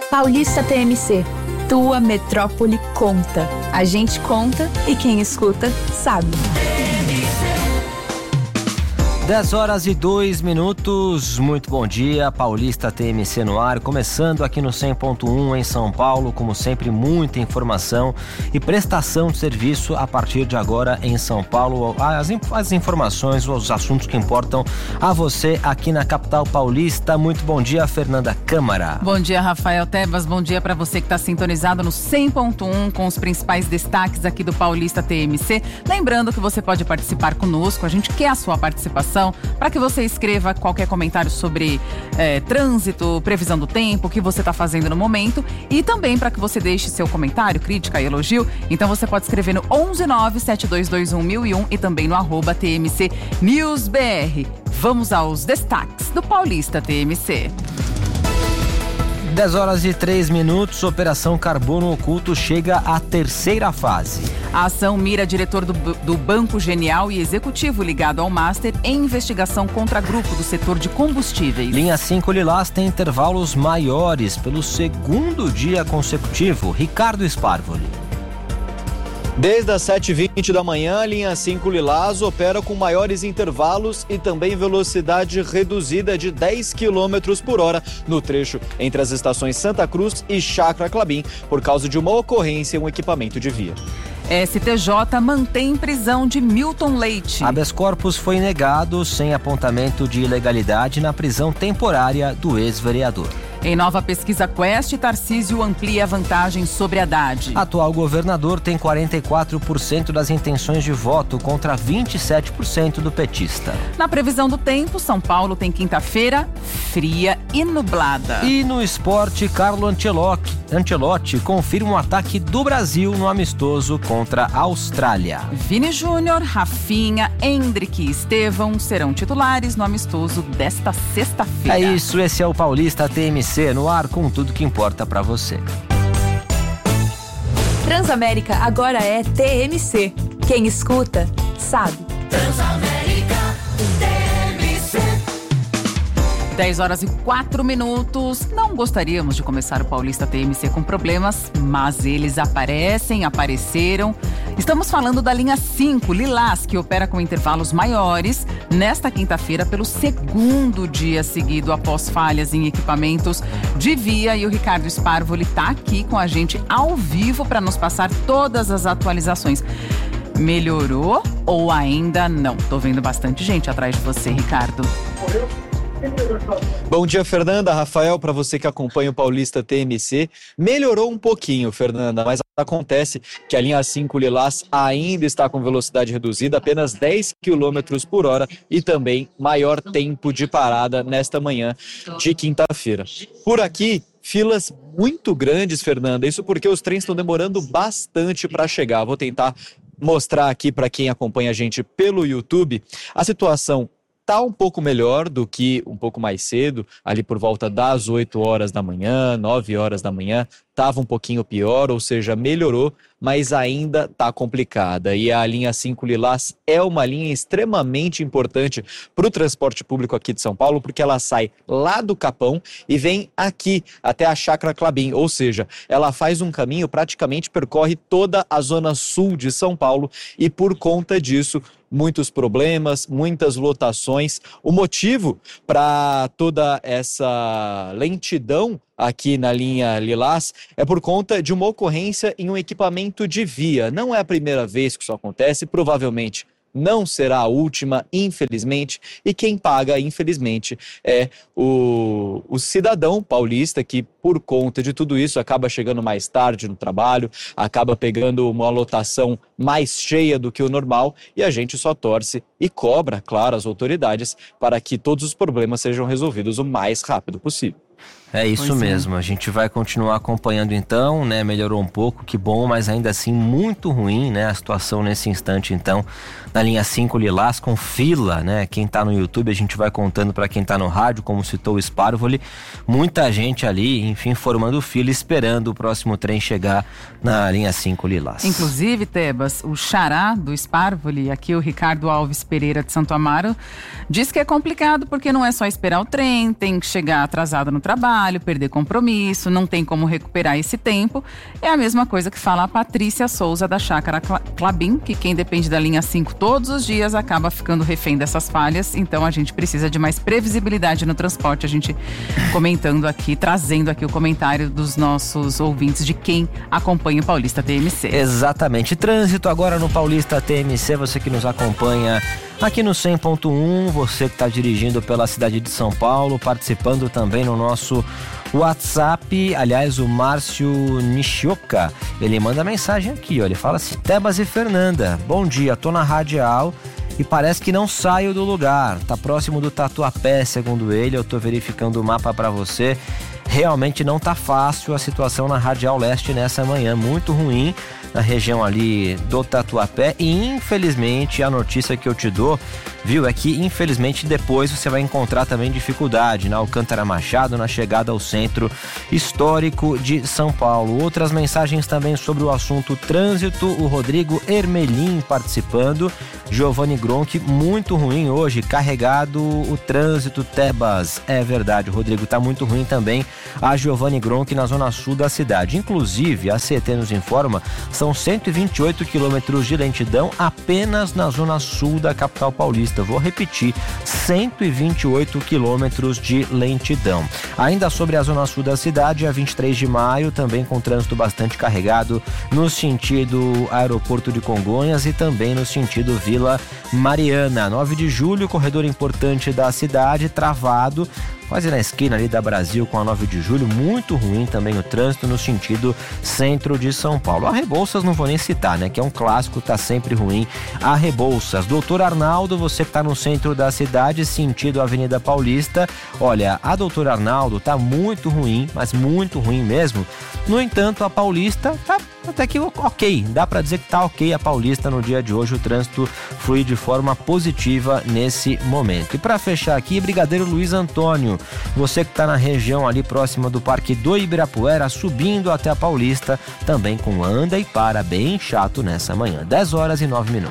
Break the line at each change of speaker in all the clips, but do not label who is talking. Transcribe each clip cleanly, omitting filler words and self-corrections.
Paulista TMC. Tua metrópole conta. A gente conta e quem escuta sabe.
10h02. Muito bom dia, Paulista TMC no ar, começando aqui no 100.1 em São Paulo, como sempre, muita informação e prestação de serviço a partir de agora em São Paulo, as informações, os assuntos que importam a você aqui na capital paulista. Muito bom dia, Fernanda Câmara.
Bom dia, Rafael Tebas, bom dia para você que está sintonizado no 100.1 com os principais destaques aqui do Paulista TMC. Lembrando que você pode participar conosco, a gente quer a sua participação para que você escreva qualquer comentário sobre trânsito, previsão do tempo, o que você está fazendo no momento, e também para que você deixe seu comentário, crítica e elogio. Então você pode escrever no 11972211001 e também no @TMCNewsBR. Vamos aos destaques do Paulista TMC.
10h03, Operação Carbono Oculto chega à terceira fase.
A ação mira diretor do Banco Genial e executivo ligado ao Master em investigação contra grupo do setor de combustíveis.
Linha 5 Lilás tem intervalos maiores pelo segundo dia consecutivo. Ricardo Sparvoli.
Desde as 7h20 da manhã, a linha 5 Lilás opera com maiores intervalos e também velocidade reduzida de 10 km por hora no trecho entre as estações Santa Cruz e Chácara Clabim, por causa de uma ocorrência em um equipamento de via.
STJ mantém prisão de Milton Leite.
Habeas corpus foi negado sem apontamento de ilegalidade na prisão temporária do ex-vereador.
Em nova pesquisa Quest, Tarcísio amplia a vantagem sobre Haddad.
Atual governador tem 44% das intenções de voto contra 27% do petista.
Na previsão do tempo, São Paulo tem quinta-feira fria e nublada.
E no esporte, Carlo Ancelotti confirma um ataque do Brasil no amistoso contra a Austrália.
Vini Júnior, Rafinha, Endrick e Estevão serão titulares no amistoso desta sexta-feira.
É isso, esse é o Paulista TMC no ar com tudo que importa pra você.
Transamérica agora é TMC. Quem escuta, sabe.
Transamérica TMC.
10h04. Não gostaríamos de começar o Paulista TMC com problemas, mas eles apareceram. Estamos falando da linha 5 Lilás, que opera com intervalos maiores nesta quinta-feira pelo segundo dia seguido após falhas em equipamentos de via. E o Ricardo Sparvoli está aqui com a gente ao vivo para nos passar todas as atualizações. Melhorou ou ainda não? Tô vendo bastante gente atrás de você, Ricardo.
Bom dia, Fernanda, Rafael, para você que acompanha o Paulista TMC. Melhorou um pouquinho, Fernanda, mas acontece que a linha 5 Lilás ainda está com velocidade reduzida, apenas 10 km por hora e também maior tempo de parada nesta manhã de quinta-feira. Por aqui, filas muito grandes, Fernanda, isso porque os trens estão demorando bastante para chegar. Vou tentar mostrar aqui para quem acompanha a gente pelo YouTube. A situação está um pouco melhor do que um pouco mais cedo, ali por volta das 8 horas da manhã, 9 horas da manhã, estava um pouquinho pior, ou seja, melhorou, mas ainda está complicada. E a linha 5 Lilás é uma linha extremamente importante para o transporte público aqui de São Paulo, porque ela sai lá do Capão e vem aqui até a Chácara Clabim, ou seja, ela faz um caminho, praticamente percorre toda a zona sul de São Paulo e por conta disso, muitos problemas, muitas lotações. O motivo para toda essa lentidão aqui na linha Lilás é por conta de uma ocorrência em um equipamento de via. Não é a primeira vez que isso acontece, provavelmente não será a última, infelizmente, e quem paga, infelizmente, é o cidadão paulista que, por conta de tudo isso, acaba chegando mais tarde no trabalho, acaba pegando uma lotação mais cheia do que o normal, e a gente só torce e cobra, claro, as autoridades para que todos os problemas sejam resolvidos o mais rápido possível.
É isso mesmo, a gente vai continuar acompanhando então, né, melhorou um pouco, que bom, mas ainda assim muito ruim, né, a situação nesse instante então, na linha 5 Lilás com fila, né, quem tá no YouTube a gente vai contando para quem tá no rádio, como citou o Sparvoli, muita gente ali, enfim, formando fila, esperando o próximo trem chegar na linha 5 Lilás.
Inclusive, Tebas, o xará do Sparvoli, aqui o Ricardo Alves Pereira de Santo Amaro, diz que é complicado porque não é só esperar o trem, tem que chegar atrasado no trabalho, trabalho, perder compromisso, não tem como recuperar esse tempo. É a mesma coisa que fala a Patrícia Souza da Chácara Klabin, que quem depende da linha 5 todos os dias acaba ficando refém dessas falhas. Então a gente precisa de mais previsibilidade no transporte. A gente comentando aqui, trazendo aqui o comentário dos nossos ouvintes de quem acompanha o Paulista TMC.
Exatamente. Trânsito agora no Paulista TMC, você que nos acompanha aqui no 100.1, você que está dirigindo pela cidade de São Paulo, participando também no nosso WhatsApp. Aliás, o Márcio Nishioka, ele manda mensagem aqui, ó, ele fala assim: Tebas e Fernanda, bom dia, tô na radial e parece que não saio do lugar, tá próximo do Tatuapé, segundo ele, eu tô verificando o mapa para você. Realmente não tá fácil a situação na Radial Leste nessa manhã, muito ruim na região ali do Tatuapé, e infelizmente a notícia que eu te dou, viu, é que infelizmente depois você vai encontrar também dificuldade na Alcântara Machado, na chegada ao centro histórico de São Paulo. Outras mensagens também sobre o assunto trânsito, o Rodrigo Ermelim participando. Giovanni Gronk, muito ruim hoje, carregado o trânsito, Tebas. É verdade, o Rodrigo, tá muito ruim também a Giovanni Gronk na zona sul da cidade. Inclusive, a CET nos informa, são 128 quilômetros de lentidão apenas na zona sul da capital paulista. Vou repetir, 128 quilômetros de lentidão. Ainda sobre a zona sul da cidade, a 23 de maio, também com trânsito bastante carregado no sentido aeroporto de Congonhas e também no sentido Vila Mariana. 9 de julho, corredor importante da cidade, travado, quase na esquina ali da Brasil com a 9 de julho, muito ruim também o trânsito no sentido centro de São Paulo. A Rebouças não vou nem citar, né, que é um clássico, tá sempre ruim a Rebouças. Doutor Arnaldo, você que tá no centro da cidade, sentido Avenida Paulista, olha, a Doutor Arnaldo tá muito ruim, mas muito ruim mesmo. No entanto, a Paulista tá até que ok, dá pra dizer que tá ok a Paulista no dia de hoje, o trânsito flui de forma positiva nesse momento. E para fechar aqui, Brigadeiro Luiz Antônio, você que tá na região ali próxima do Parque do Ibirapuera, subindo até a Paulista, também com anda e para bem chato nessa manhã, 10h09.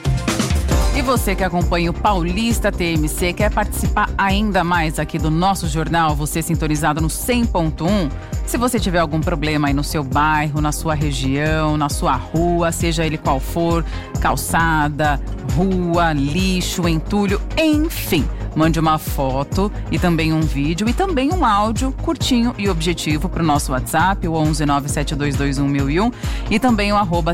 E você que acompanha o Paulista TMC, quer participar ainda mais aqui do nosso jornal, você sintonizado no 100.1? Se você tiver algum problema aí no seu bairro, na sua região, na sua rua, seja ele qual for, calçada, rua, lixo, entulho, enfim, mande uma foto e também um vídeo e também um áudio curtinho e objetivo para o nosso WhatsApp, o 11972211001 e também o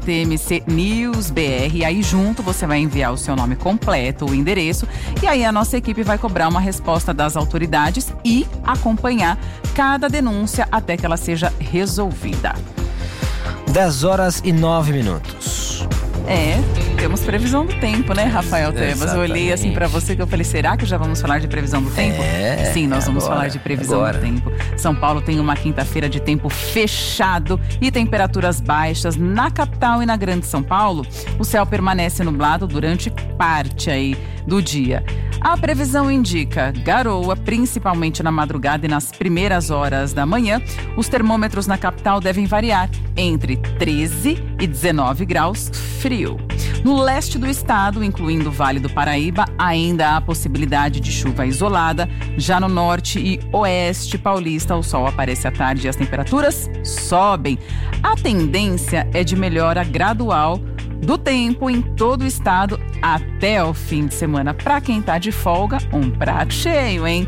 @TMCNewsBR. E aí junto você vai enviar o seu nome completo, o endereço, e aí a nossa equipe vai cobrar uma resposta das autoridades e acompanhar cada denúncia até que ela seja resolvida.
10h09.
Temos previsão do tempo, né, Rafael Tebas? Eu olhei assim pra você que eu falei, será que já vamos falar de previsão do tempo? Sim, nós vamos falar de previsão do tempo. São Paulo tem uma quinta-feira de tempo fechado e temperaturas baixas. Na capital e na Grande São Paulo, o céu permanece nublado durante parte aí do dia. A previsão indica garoa, principalmente na madrugada e nas primeiras horas da manhã. Os termômetros na capital devem variar entre 13 e 19 graus, frio. No leste do estado, incluindo o Vale do Paraíba, ainda há possibilidade de chuva isolada. Já no norte e oeste paulista, o sol aparece à tarde e as temperaturas sobem. A tendência é de melhora gradual do tempo em todo o estado até o fim de semana. Para quem tá de folga, um prato cheio, hein?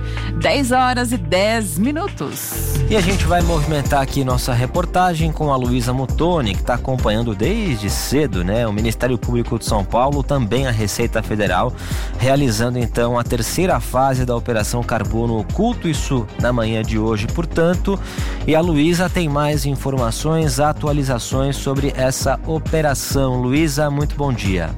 10h10.
E a gente vai movimentar aqui nossa reportagem com a Luísa Muttoni, que está acompanhando desde cedo, né? O Ministério Público de São Paulo, também a Receita Federal, realizando então a terceira fase da Operação Carbono Oculto, isso na manhã de hoje, portanto. E a Luísa tem mais informações, atualizações sobre essa operação. Luísa, muito bom dia.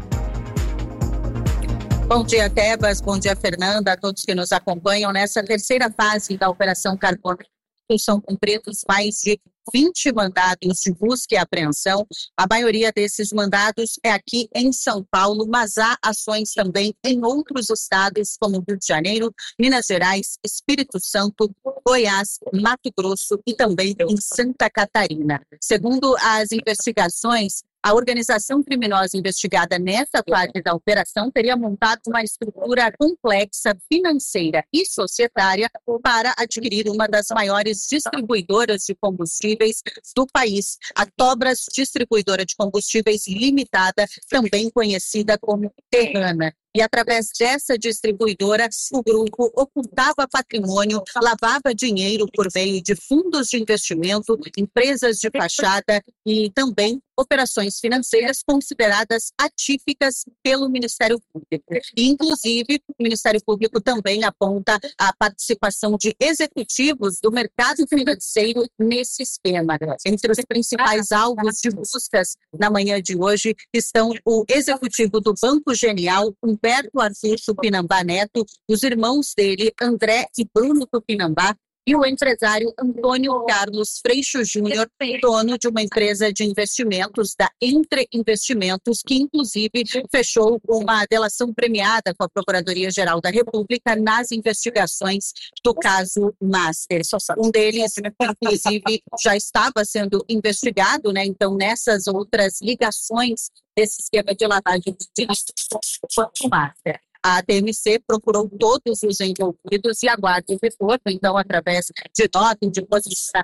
Bom dia, Tebas. Bom dia, Fernanda, a todos que nos acompanham. Nessa terceira fase da Operação Carbono, são cumpridos mais de 20 mandados de busca e apreensão. A maioria desses mandados é aqui em São Paulo, mas há ações também em outros estados, como Rio de Janeiro, Minas Gerais, Espírito Santo, Goiás, Mato Grosso e também em Santa Catarina. Segundo as investigações, A organização criminosa investigada nessa fase da operação teria montado uma estrutura complexa financeira e societária para adquirir uma das maiores distribuidoras de combustíveis do país, a Tobras Distribuidora de Combustíveis Limitada, também conhecida como Terrana. E através dessa distribuidora, o grupo ocultava patrimônio, lavava dinheiro por meio de fundos de investimento, empresas de fachada e também operações financeiras consideradas atípicas pelo Ministério Público. Inclusive, o Ministério Público também aponta a participação de executivos do mercado financeiro nesse esquema. Entre os principais alvos de buscas na manhã de hoje estão o executivo do Banco Genial, Humberto Arthur Tupinambá Neto, os irmãos dele, André e Bruno Tupinambá, e o empresário Antônio Carlos Freixo Júnior, dono de uma empresa de investimentos, da Entre Investimentos, que inclusive fechou uma delação premiada com a Procuradoria-Geral da República nas investigações do caso Master. Um deles, inclusive, já estava sendo investigado, né? Então, nessas outras ligações desse esquema de lavagem de dinheiro com o Master. A TMC procurou todos os envolvidos e aguarda o retorno, então, através de nota de posição.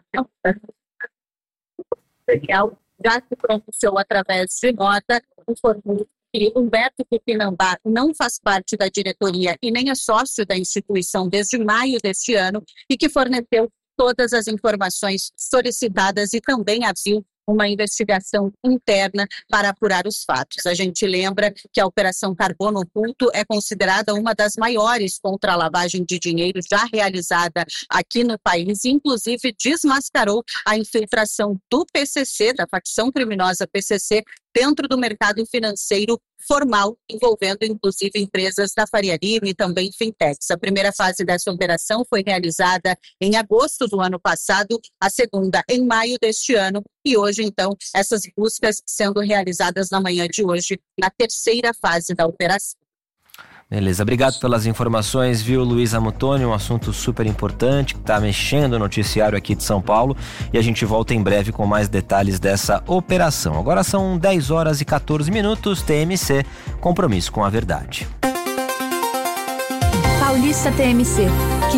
Já se pronunciou através de nota, informou que Humberto Tupinambá não faz parte da diretoria e nem é sócio da instituição desde maio deste ano e que forneceu todas as informações solicitadas e também abriu uma investigação interna para apurar os fatos. A gente lembra que a Operação Carbono Oculto é considerada uma das maiores contra a lavagem de dinheiro já realizada aqui no país e, inclusive, desmascarou a infiltração do PCC, da facção criminosa PCC, dentro do mercado financeiro formal, envolvendo inclusive empresas da Faria Lima e também fintechs. A primeira fase dessa operação foi realizada em agosto do ano passado, a segunda em maio deste ano e hoje, então, essas buscas sendo realizadas na manhã de hoje, na terceira fase da operação.
Beleza, obrigado pelas informações, viu, Luísa Mutoni, um assunto super importante que está mexendo o noticiário aqui de São Paulo e a gente volta em breve com mais detalhes dessa operação. Agora são 10 horas e 14 minutos, TMC, compromisso com a verdade.
Paulista TMC.